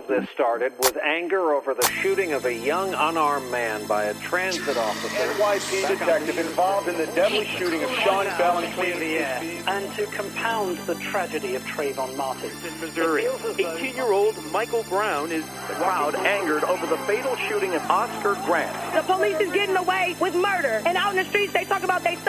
of this started with anger over the shooting of a young unarmed man by a transit officer. NYPD detective involved in the deadly shooting of Sean Bell in Queen. And to compound the tragedy of Trayvon Martin. In Missouri, 18-year-old Michael Brown is the crowd angered over the fatal shooting of Oscar Grant. The police is getting away with murder, and out in the streets they talk about they